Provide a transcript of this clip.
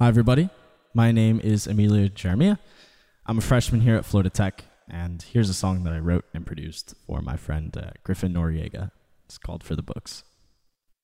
Hi, everybody. My name is Emilio Jeremia. I'm a freshman here at Florida Tech, and here's a song that I wrote and produced for my friend Griffin Noriega. It's called For the Books.